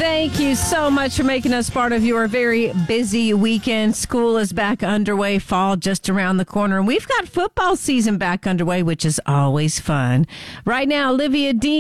Thank you so much for making us part of your very busy weekend. School is back underway, fall just around the corner, and we've got football season back underway, which is always fun. Right now, Olivia Dean